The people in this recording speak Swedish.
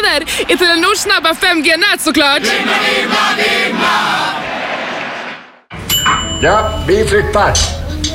chanser i Telenors snabba 5G-nät såklart. Ja, vi flyttar.